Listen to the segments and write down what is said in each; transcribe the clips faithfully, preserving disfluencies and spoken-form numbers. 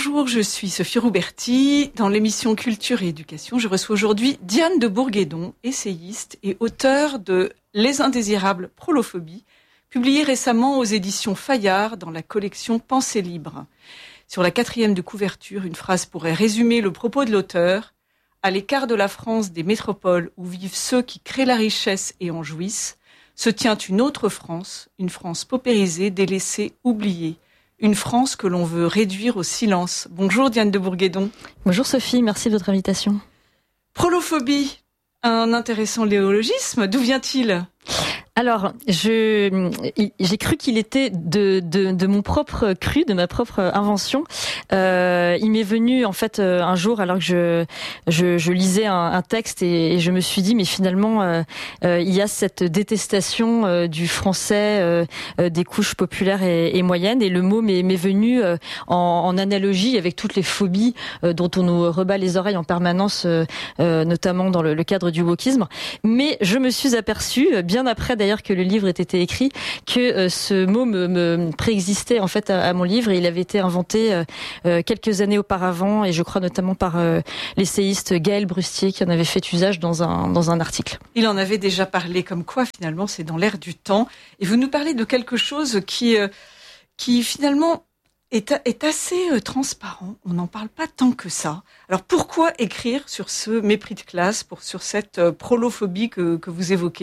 Bonjour, je suis Sophie Rouberti. Dans l'émission Culture et Éducation, je reçois aujourd'hui Diane de Bourguédon, essayiste et auteure de Les Indésirables Prolophobie, publié récemment aux éditions Fayard dans la collection Pensée libre. Sur la quatrième de couverture, une phrase pourrait résumer le propos de l'auteur. À l'écart de la France des métropoles où vivent ceux qui créent la richesse et en jouissent, se tient une autre France, une France paupérisée, délaissée, oubliée. Une France que l'on veut réduire au silence. Bonjour Diane de Bourguédon. Bonjour Sophie, merci de votre invitation. Prolophobie, un intéressant néologisme, d'où vient-il ? Alors, je, j'ai cru qu'il était de, de, de mon propre cru, de ma propre invention. Euh, il m'est venu en fait un jour, alors que je, je, je lisais un, un texte, et, et je me suis dit, mais finalement, euh, euh, il y a cette détestation euh, du français euh, euh, des couches populaires et, et moyennes, et le mot m'est, m'est venu euh, en, en analogie avec toutes les phobies euh, dont on nous rebat les oreilles en permanence, euh, euh, notamment dans le, le cadre du wokisme. Mais je me suis aperçue, bien après d'ailleurs que le livre ait été écrit, que euh, ce mot me, me préexistait en fait à, à mon livre, et il avait été inventé euh, euh, quelques années auparavant, et je crois notamment par euh, l'essayiste Gaël Brustier qui en avait fait usage dans un dans un article. Il en avait déjà parlé, comme quoi finalement c'est dans l'air du temps. Et vous nous parlez de quelque chose qui euh, qui finalement est, est assez euh, transparent. On n'en parle pas tant que ça. Alors pourquoi écrire sur ce mépris de classe, pour sur cette euh, prolophobie que que vous évoquez ?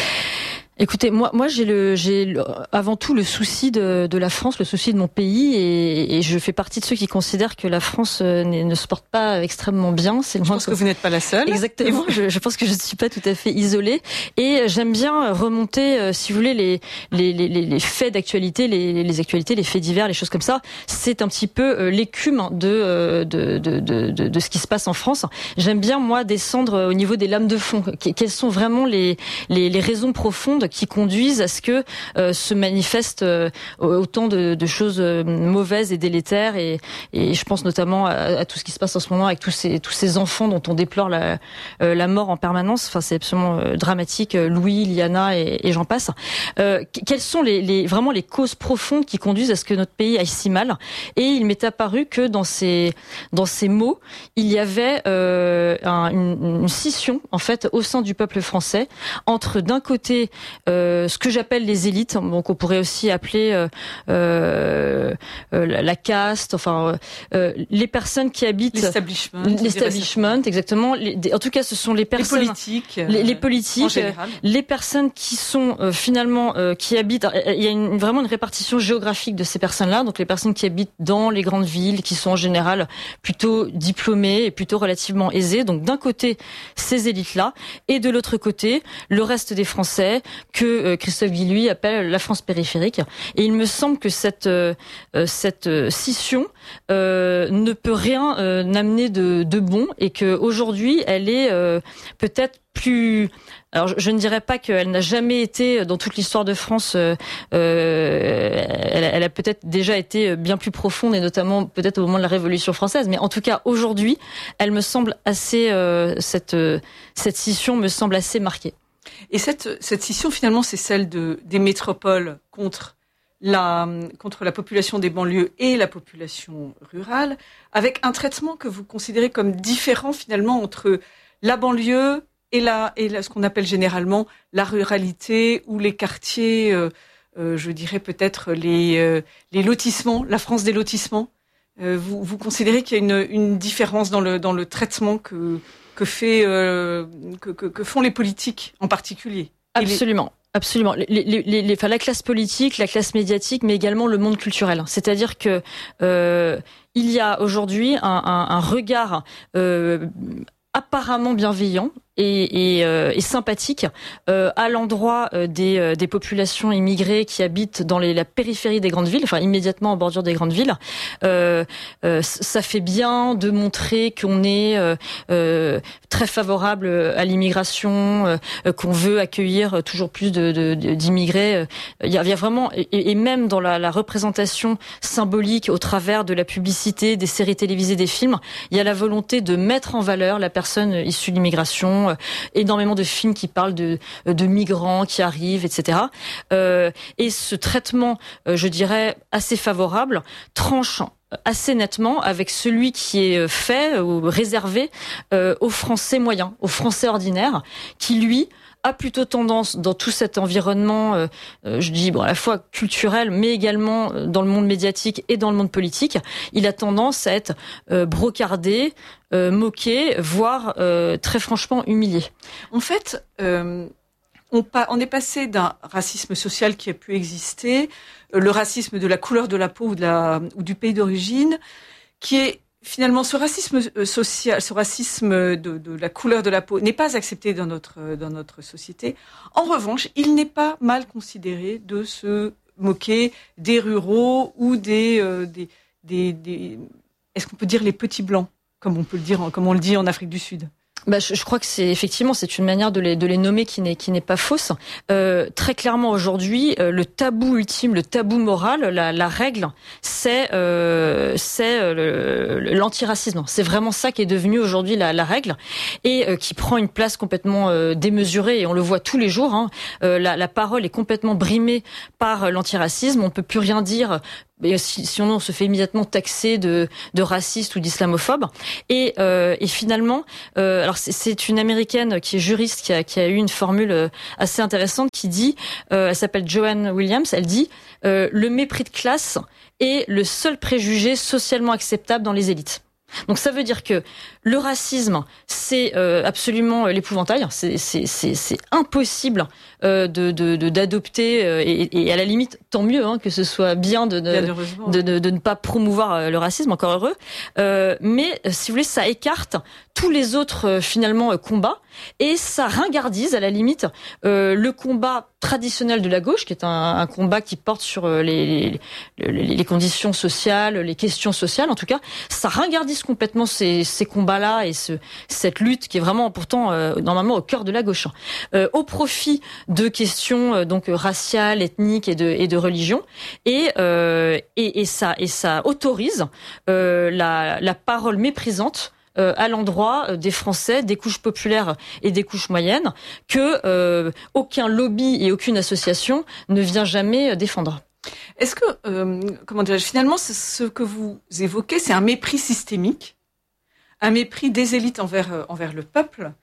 Écoutez, moi, moi, j'ai le, j'ai le, avant tout le souci de, de la France, le souci de mon pays, et, et je fais partie de ceux qui considèrent que la France euh, ne se porte pas extrêmement bien. C'est je pense que, que vous n'êtes pas la seule. Exactement. je, je pense que je ne suis pas tout à fait isolée, et j'aime bien remonter, euh, si vous voulez, les, les, les, les faits d'actualité, les, les actualités, les faits divers, les choses comme ça. C'est un petit peu euh, l'écume de, euh, de, de, de, de, de ce qui se passe en France. J'aime bien moi descendre au niveau des lames de fond. Quelles sont vraiment les, les, les raisons profondes qui conduisent à ce que euh, se manifestent euh, autant de, de choses euh, mauvaises et délétères, et, et je pense notamment à, à tout ce qui se passe en ce moment avec tous ces tous ces enfants dont on déplore la euh, la mort en permanence. Enfin, c'est absolument euh, dramatique. Louis, Liana et, et j'en passe. Euh, quelles sont les, les vraiment les causes profondes qui conduisent à ce que notre pays aille si mal ? Et il m'est apparu que dans ces dans ces mots, il y avait euh, un, une, une scission en fait au sein du peuple français entre d'un côté Euh, ce que j'appelle les élites, donc on pourrait aussi appeler euh, euh, la, la caste, enfin euh, les personnes qui habitent l'establishment, l'establishment exactement. Les, en tout cas, ce sont les personnes, les politiques, euh, les, les politiques, euh, les personnes qui sont euh, finalement euh, qui habitent. Il y a une, vraiment une répartition géographique de ces personnes-là. Donc les personnes qui habitent dans les grandes villes, qui sont en général plutôt diplômées et plutôt relativement aisées. Donc d'un côté ces élites-là, et de l'autre côté le reste des Français, que Christophe Guilluy appelle la France périphérique. Et il me semble que cette euh, cette scission euh, ne peut rien euh, amener de, de bon, et que aujourd'hui elle est euh, peut-être plus. Alors je, je ne dirais pas qu'elle n'a jamais été dans toute l'histoire de France. Euh, euh, elle, elle a peut-être déjà été bien plus profonde, et notamment peut-être au moment de la Révolution française. Mais en tout cas aujourd'hui, elle me semble assez euh, cette cette scission me semble assez marquée. Et cette, cette scission, finalement, c'est celle de, des métropoles contre la, contre la population des banlieues et la population rurale, avec un traitement que vous considérez comme différent, finalement, entre la banlieue et, la, et la, ce qu'on appelle généralement la ruralité, ou les quartiers, euh, euh, je dirais peut-être les, euh, les lotissements, la France des lotissements. Euh, vous, vous considérez qu'il y a une, une différence dans le, dans le traitement que... que fait euh, que, que, que font les politiques en particulier. Absolument. Absolument. Les, les, les, les, enfin, la classe politique, la classe médiatique, mais également le monde culturel. C'est-à-dire que euh, il y a aujourd'hui un, un, un regard euh, apparemment bienveillant et, et, euh, et sympathique euh, à l'endroit euh, des, euh, des populations immigrées qui habitent dans les, la périphérie des grandes villes, enfin immédiatement en bordure des grandes villes. Euh, euh, ça fait bien de montrer qu'on est euh, euh, très favorable à l'immigration, euh, qu'on veut accueillir toujours plus de, de, de, d'immigrés. Il y a, il y a vraiment, et, et même dans la, la représentation symbolique au travers de la publicité, des séries télévisées, des films, il y a la volonté de mettre en valeur la personne issue de l'immigration. Énormément de films qui parlent de, de migrants qui arrivent, et cetera. Euh, et ce traitement, euh, je dirais, assez favorable, tranche assez nettement avec celui qui est fait ou réservé euh, aux Français moyens, aux Français ordinaires, qui lui a plutôt tendance, dans tout cet environnement, euh, je dis bon, à la fois culturel, mais également dans le monde médiatique et dans le monde politique, il a tendance à être euh, brocardé, euh, moqué, voire euh, très franchement humilié. En fait, euh, on, pa- on est passé d'un racisme social qui a pu exister, euh, le racisme de la couleur de la peau ou, de la, ou du pays d'origine, qui est finalement, ce racisme social, ce racisme de, de la couleur de la peau n'est pas accepté dans notre dans notre société. En revanche, il n'est pas mal considéré de se moquer des ruraux ou des euh, des, des, des est-ce qu'on peut dire les petits blancs, comme on peut le dire, comme on le dit en Afrique du Sud. Bah, je, je crois que c'est effectivement c'est une manière de les de les nommer qui n'est qui n'est pas fausse. Euh, très clairement aujourd'hui, euh, le tabou ultime, le tabou moral, la, la règle, c'est euh, c'est euh, le, l'antiracisme. C'est vraiment ça qui est devenu aujourd'hui la, la règle et euh, qui prend une place complètement euh, démesurée. Et on le voit tous les jours. Hein. Euh, la, la parole est complètement brimée par l'antiracisme. On peut plus rien dire. Et si, si on se fait immédiatement taxer de, de raciste ou d'islamophobe. Et, euh, et finalement, euh, alors c'est, c'est une américaine qui est juriste qui a, qui a eu une formule assez intéressante qui dit, euh, elle s'appelle Joanne Williams, elle dit euh, le mépris de classe est le seul préjugé socialement acceptable dans les élites. Donc ça veut dire que le racisme, c'est euh, absolument l'épouvantail. C'est, c'est, c'est, c'est impossible euh, de, de, de d'adopter euh, et, et à la limite, tant mieux hein, que ce soit bien de, de, de, de, de ne pas promouvoir le racisme, encore heureux. Euh, mais si vous voulez, ça écarte tous les autres euh, finalement combats et ça ringardise à la limite euh, le combat traditionnel de la gauche, qui est un, un combat qui porte sur les, les, les, les conditions sociales, les questions sociales. En tout cas, ça ringardise complètement ces, ces combats-là et ce, cette lutte qui est vraiment pourtant euh, normalement au cœur de la gauche, euh, au profit de questions euh, donc raciales, ethniques et de, et de religion. Et, euh, et, et ça et ça autorise euh, la, la parole méprisante Euh, à l'endroit des Français, des couches populaires et des couches moyennes, que euh, aucun lobby et aucune association ne vient jamais défendre. Est-ce que, euh, comment dirais-je, finalement, ce que vous évoquez, c'est un mépris systémique, un mépris des élites envers envers le peuple,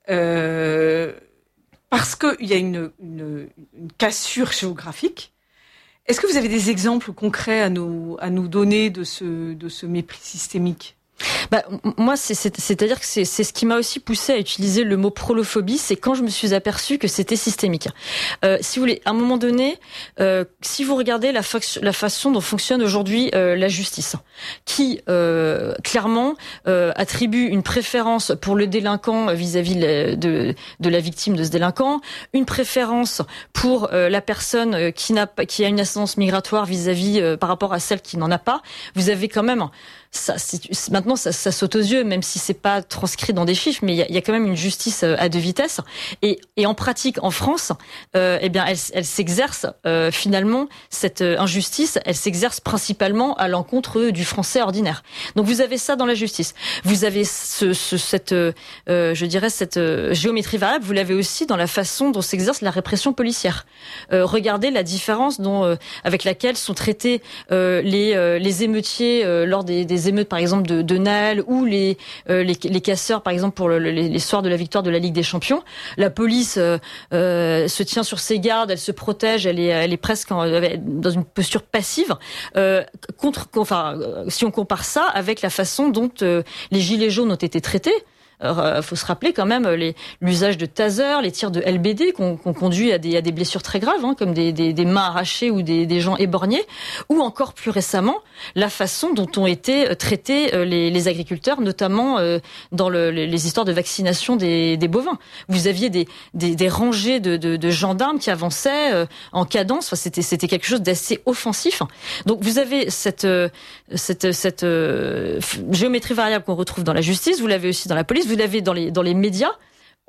euh, parce qu'il y a une, une, une cassure géographique. Est-ce que vous avez des exemples concrets à nous à nous donner de ce de ce mépris systémique? Bah, moi, c'est, c'est, c'est-à-dire que c'est, c'est ce qui m'a aussi poussé à utiliser le mot prolophobie, c'est quand je me suis aperçue que c'était systémique. Euh, si vous voulez, à un moment donné, euh, si vous regardez la, fa- la façon dont fonctionne aujourd'hui euh, la justice, qui euh, clairement euh, attribue une préférence pour le délinquant vis-à-vis de, de la victime de ce délinquant, une préférence pour euh, la personne qui n'a pas, qui a une ascendance migratoire vis-à-vis euh, par rapport à celle qui n'en a pas, vous avez quand même ça, c'est, maintenant, ça, ça saute aux yeux, même si c'est pas transcrit dans des chiffres, mais il y a, y a quand même une justice à deux vitesses. Et, et en pratique, en France, euh, eh bien, elle, elle s'exerce euh, finalement cette injustice. Elle s'exerce principalement à l'encontre du Français ordinaire. Donc, vous avez ça dans la justice. Vous avez ce, ce, cette, euh, je dirais, cette euh, géométrie variable. Vous l'avez aussi dans la façon dont s'exerce la répression policière. Euh, regardez la différence dont, euh, avec laquelle sont traités euh, les, euh, les émeutiers euh, lors des, des émeutes par exemple de, de Naël ou les, euh, les les casseurs par exemple pour le, les, les soirs de la victoire de la Ligue des Champions. La police euh, euh, se tient sur ses gardes, elle se protège, elle est elle est presque en, dans une posture passive euh, contre enfin si on compare ça avec la façon dont euh, les gilets jaunes ont été traités. Il faut se rappeler quand même les, l'usage de taser, les tirs de L B D qu'on, qu'on conduit à des, à des blessures très graves, hein, comme des, des, des mains arrachées ou des, des gens éborgnés, ou encore plus récemment la façon dont ont été traités les, les agriculteurs, notamment euh, dans le, les histoires de vaccination des, des bovins. Vous aviez des, des, des rangées de, de, de gendarmes qui avançaient euh, en cadence. Enfin, c'était, c'était quelque chose d'assez offensif. Donc vous avez cette, cette, cette euh, géométrie variable qu'on retrouve dans la justice. Vous l'avez aussi dans la police. Vous l'avez dans les dans les médias où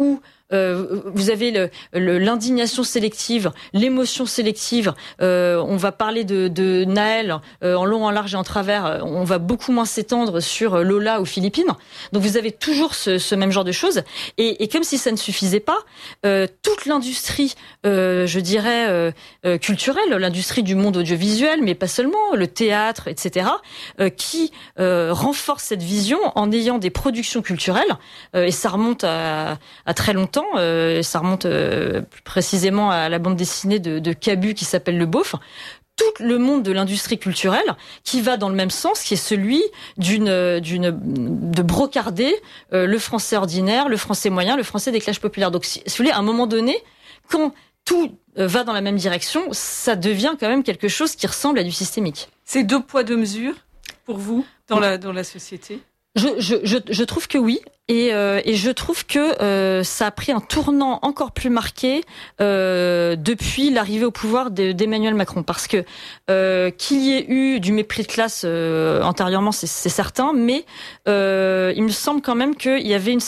euh, vous avez le, le, l'indignation sélective, l'émotion sélective. Euh, on va parler de, de Naël euh, en long, en large et en travers. On va beaucoup moins s'étendre sur Lola aux Philippines. Donc vous avez toujours ce, ce même genre de choses. Et, et comme si ça ne suffisait pas, euh, toute l'industrie, euh, je dirais, euh, euh, culturelle, l'industrie du monde audiovisuel, mais pas seulement, le théâtre, et cetera, euh, qui euh, renforce cette vision en ayant des productions culturelles. Euh, et ça remonte à, à très longtemps. Euh, ça remonte euh, plus précisément à la bande dessinée de, de Cabu qui s'appelle Le Beauf. Tout le monde de l'industrie culturelle qui va dans le même sens, qui est celui d'une, d'une, de brocarder euh, le français ordinaire, le français moyen, le français des classes populaires. Donc, si, si vous voulez, à un moment donné, quand tout euh, va dans la même direction, ça devient quand même quelque chose qui ressemble à du systémique. C'est deux poids, deux mesures pour vous dans la, dans la société ? Je, je, je, je trouve que oui, et, euh, et je trouve que euh, ça a pris un tournant encore plus marqué euh, depuis l'arrivée au pouvoir de, d'Emmanuel Macron, parce que euh, qu'il y ait eu du mépris de classe euh, antérieurement, c'est, c'est certain, mais euh, il me semble quand même qu'il y avait une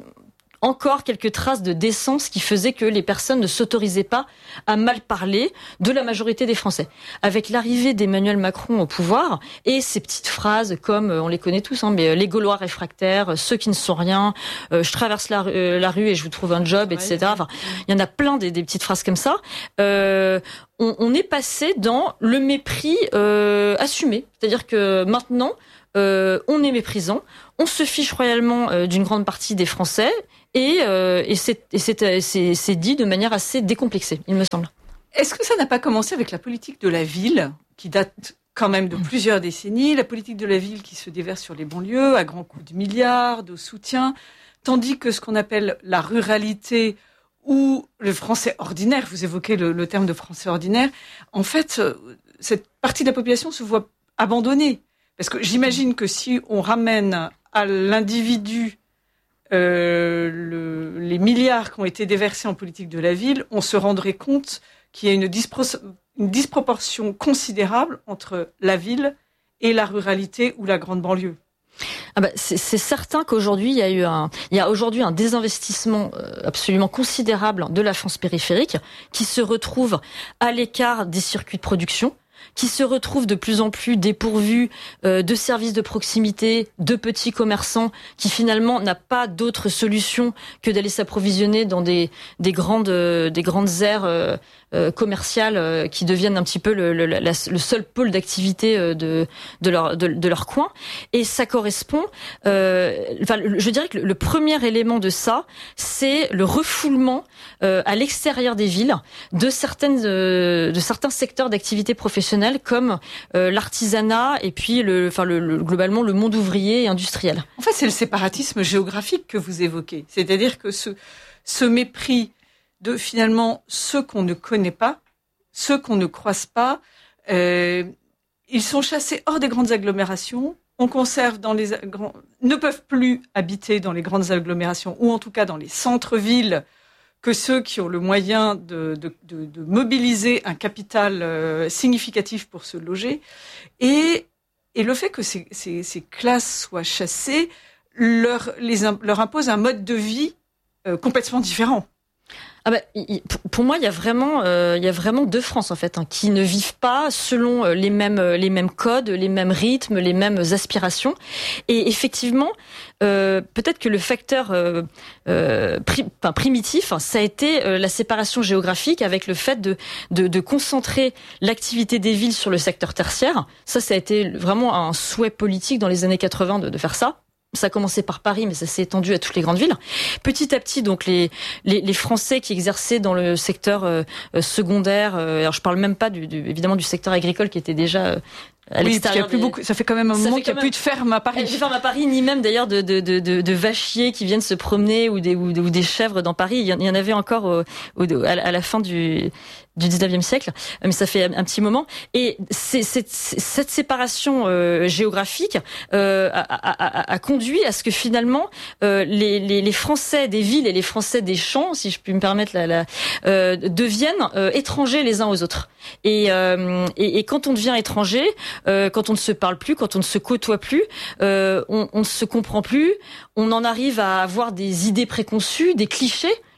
encore quelques traces de décence qui faisaient que les personnes ne s'autorisaient pas à mal parler de la majorité des Français. Avec l'arrivée d'Emmanuel Macron au pouvoir et ces petites phrases comme, on les connaît tous, hein, mais les Gaulois réfractaires, ceux qui ne sont rien, euh, je traverse la, euh, la rue et je vous trouve un job, et cetera. Enfin, il y en a plein des, des petites phrases comme ça. Euh, on, on est passé dans le mépris euh, assumé. C'est-à-dire que maintenant, euh, on est méprisant, on se fiche royalement euh, d'une grande partie des Français. Et, euh, et, c'est, et c'est, c'est, c'est dit de manière assez décomplexée, il me semble. Est-ce que ça n'a pas commencé avec la politique de la ville, qui date quand même de plusieurs décennies, la politique de la ville qui se déverse sur les banlieues à grands coups de milliards, de soutien, tandis que ce qu'on appelle la ruralité ou le français ordinaire, vous évoquez le, le terme de français ordinaire, en fait, cette partie de la population se voit abandonnée. Parce que j'imagine que si on ramène à l'individu Euh, le, les milliards qui ont été déversés en politique de la ville, on se rendrait compte qu'il y a une, dispro- une disproportion considérable entre la ville et la ruralité ou la grande banlieue. Ah bah, c'est, c'est certain qu'aujourd'hui il y a eu un, il y a aujourd'hui un désinvestissement absolument considérable de la France périphérique qui se retrouve à l'écart des circuits de production, qui se retrouvent de plus en plus dépourvus euh, de services de proximité, de petits commerçants, qui finalement n'a pas d'autre solution que d'aller s'approvisionner dans des des grandes euh, des grandes aires euh, euh, commerciales euh, qui deviennent un petit peu le le, la, le seul pôle d'activité euh, de de leur de, de leur coin. Et ça correspond. Euh, enfin, je dirais que le, le premier élément de ça, c'est le refoulement euh, à l'extérieur des villes de certaines euh, de certains secteurs d'activité professionnelle comme euh, l'artisanat et puis le, enfin le, le, globalement le monde ouvrier et industriel. En fait, c'est le séparatisme géographique que vous évoquez. C'est-à-dire que ce, ce mépris de finalement ceux qu'on ne connaît pas, ceux qu'on ne croise pas, euh, ils sont chassés hors des grandes agglomérations. On conserve dans les grands, ne peuvent plus habiter dans les grandes agglomérations ou en tout cas dans les centres-villes que ceux qui ont le moyen de, de, de, de mobiliser un capital euh, significatif pour se loger. Et, et le fait que ces, ces, ces classes soient chassées leur, les, leur impose un mode de vie euh, complètement différent. Ah bah, pour moi, il y a vraiment, euh, il y a vraiment deux France en fait, hein, qui ne vivent pas selon les mêmes, les mêmes codes, les mêmes rythmes, les mêmes aspirations. Et effectivement, euh, peut-être que le facteur euh, euh, pri- enfin, primitif, hein, ça a été euh, la séparation géographique avec le fait de, de, de concentrer l'activité des villes sur le secteur tertiaire. Ça, ça a été vraiment un souhait politique dans les années quatre-vingts de, de faire ça. Ça a commencé par Paris, mais ça s'est étendu à toutes les grandes villes. Petit à petit, donc les les, les Français qui exerçaient dans le secteur euh, secondaire, euh, alors je parle même pas du, du évidemment du secteur agricole qui était déjà euh, à oui, l'extérieur. Plus des... beaucoup, ça fait quand même un ça moment qu'il n'y a même... plus de ferme à Paris. De ferme à Paris, ni même d'ailleurs de de de de, de vachiers qui viennent se promener ou des ou, ou des chèvres dans Paris. Il y en avait encore au, au, à la fin du du dix-neuvième siècle, mais ça fait un petit moment. Et c'est, c'est, cette séparation euh, géographique euh, a, a, a, a conduit à ce que finalement euh, les, les, les Français des villes et les Français des champs, si je puis me permettre, la, la, euh, deviennent euh, étrangers les uns aux autres. Et, euh, et, et quand on devient étranger, euh, quand on ne se parle plus, quand on ne se côtoie plus, euh, on, on ne se comprend plus, on en arrive à avoir des idées préconçues, des clichés.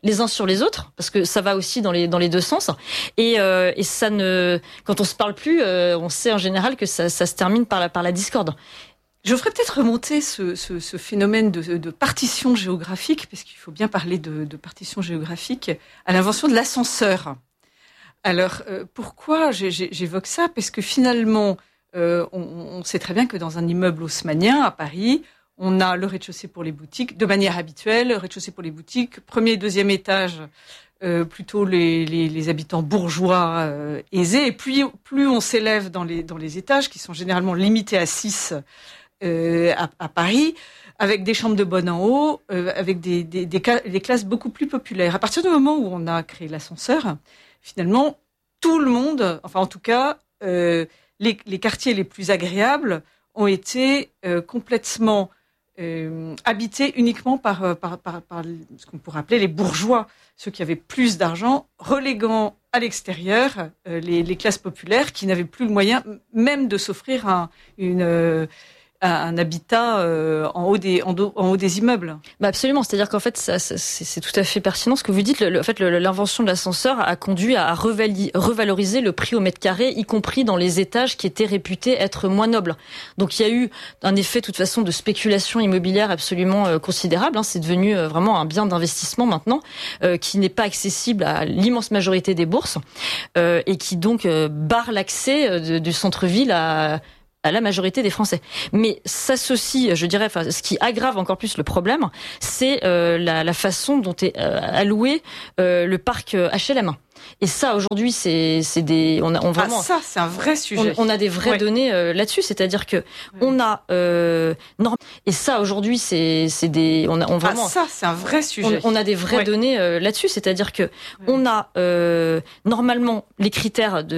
les uns sur les autres, parce que ça va aussi dans les dans les deux sens. Et, euh, et ça ne, quand on se parle plus, euh, on sait en général que ça, ça se termine par la par la discorde. Je ferais peut-être remonter ce, ce, ce phénomène de, de partition géographique, parce qu'il faut bien parler de, de partition géographique, à l'invention de l'ascenseur. Alors, euh, pourquoi j'évoque ça? Parce que finalement, euh, on, on sait très bien que dans un immeuble haussmannien à Paris, on a le rez-de-chaussée pour les boutiques, de manière habituelle, le rez-de-chaussée pour les boutiques, premier et deuxième étage, euh, plutôt les, les, les habitants bourgeois euh, aisés. Et puis, plus on s'élève dans les, dans les étages, qui sont généralement limités à six euh, à, à Paris, avec des chambres de bonne en haut, euh, avec des, des, des, des classes beaucoup plus populaires. À partir du moment où on a créé l'ascenseur, finalement, tout le monde, enfin en tout cas, euh, les, les quartiers les plus agréables ont été euh, complètement euh, habités uniquement par, par, par, par ce qu'on pourrait appeler les bourgeois, ceux qui avaient plus d'argent, reléguant à l'extérieur euh, les, les classes populaires qui n'avaient plus le moyen même de s'offrir un, une... Euh, un habitat euh, en haut des en, do, en haut des immeubles. Bah absolument, c'est-à-dire qu'en fait ça, ça, c'est, c'est tout à fait pertinent ce que vous dites. Le, le, en fait, le, l'invention de l'ascenseur a conduit à revali, revaloriser le prix au mètre carré, y compris dans les étages qui étaient réputés être moins nobles. Donc il y a eu un effet de toute façon de spéculation immobilière absolument euh, considérable. Hein. C'est devenu euh, vraiment un bien d'investissement maintenant euh, qui n'est pas accessible à l'immense majorité des bourses euh, et qui donc euh, barre l'accès euh, de, du centre-ville à à la majorité des Français. Mais s'associe, je dirais, enfin, ce qui aggrave encore plus le problème, c'est euh, la, la façon dont est euh, alloué euh, le parc H L M. Et ça, aujourd'hui, c'est, c'est des, on a, on vraiment. Ah, ça, c'est un vrai sujet. On, on a des vraies ouais. données euh, là-dessus, c'est-à-dire que ouais. on a, euh, norm... et ça, aujourd'hui, c'est, c'est des, on a, on vraiment. Ah, ça, c'est un vrai sujet. On, on a des vraies ouais. données euh, là-dessus, c'est-à-dire que ouais. on a euh, normalement les critères de